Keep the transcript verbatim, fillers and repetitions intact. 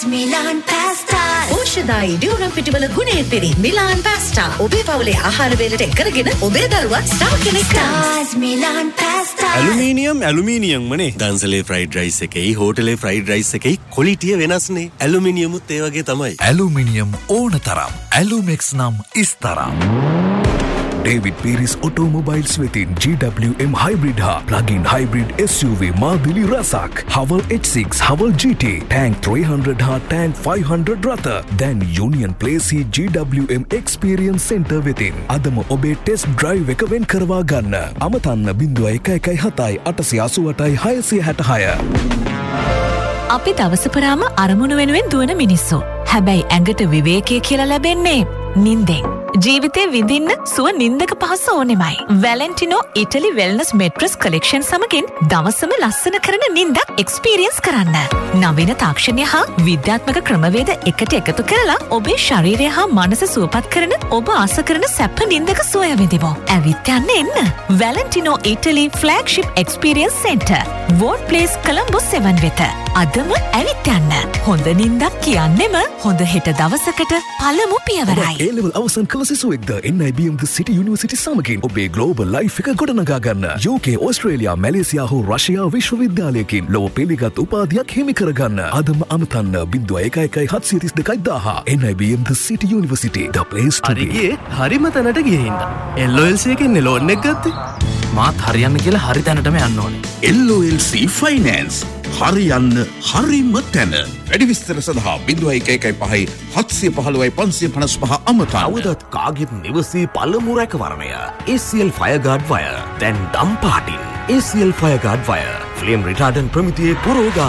Milan pasta. ඕෂධායි ඩියුරම් පිටිවල ගුණයෙන් පිරි මිලාන් පාස්ටා. ඔබේ පවුලේ ආහාර වේලට එකරගෙන ඔබේ දරුවා ස්ටාර් කෙනෙක් Stars Milan pasta. Aluminium aluminium මනේ. දන්සලේ fried rice එකයි හෝටලේ ෆ්‍රයිඩ් රයිස් එකයි ක්වොලිටිය වෙනස්නේ. ඇලුමිනියමුත් ඒ වගේ තමයි. ඇලුමිනියම් ඕන තරම්. ඇලුමෙක්ස් නම් ඉස්තරම්. David Pieris Automobiles within G W M Hybrid ha plug-in hybrid S U V Maadili Rasak Haval H six Haval G T Tank three hundred ha Tank five hundred ratha then Union Place hi G W M Experience Center within adama obe test drive එක වෙන් කරවා ගන්න අමතන්න zero one one seven eight eight eight six six six අපි දවස පුරාම අරමුණු වෙනුවෙන් දුවන මිනිස්සු. හැබැයි ඇඟට විවේකයේ කියලා ලැබෙන්නේ නිින්දෙන්. ජීවිතේ විඳින්න සුව නිින්දක පහස ඕනෙමයි. වැලෙන්ටිනෝ ඉටලි වෙල්නස් මෙට්‍රස් කලෙක්ෂන් සමගින් දවසම ලස්සන කරන නිින්දක් එක්ස්පීරියන්ස් කරන්න. නවීන තාක්ෂණය හා විද්‍යාත්මක ක්‍රමවේද එකට එකතු කරලා ඔබේ ශරීරය හා මනස සුවපත් කරන ඔබ ආස කරන සැප නිින්දක සුවය විඳිමු. ඇවිත් යන්න එන්න. වැලෙන්ටිනෝ ඉටලි flagship experience centre. Word place කොලම්බෝ seven වෙත. අදම ඇවිත් යන්න. හොඳ නිින්දක් කියන්නෙම හොඳ හෙට දවසකට පළමු පියවරයි. A level අවසන් කළ සිසුවෙක්ද N I B M The City University සමගින් ඔබේ ග්ලෝබල් ලයිෆ් එක ගොඩනගා ගන්න. U K, ඕස්ට්‍රේලියා, මැලේසියා හෝ රෂ්‍යා විශ්වවිද්‍යාලයකින් ලොව පිළිගත් උපාධියක් හිමි කරගන්න. අදම අමතන්න zero one one one seven three two zero zero zero N I B M The City University the place to be. හරි ගියේ හරිම තැනට ගියේ හින්දා. L O L C එකෙන් ලෝන් එක ගත්තේ. මාත් හරියන්න කියලා හරි තැනටම යන්න ඕනේ. L O L C Finance හරියන්න හරිම තැන. වැඩි විස්තර සඳහා zero one one five seven one five five five five අමතන්න. අවදත් කාගෙත් නිවසේ පළමු රැකවරණය. A C L Fireguard Wire. දැන් දම් පාටින් A C L Fireguard Wire. Flame retardant ප්‍රමිතියේ පුරෝගාමී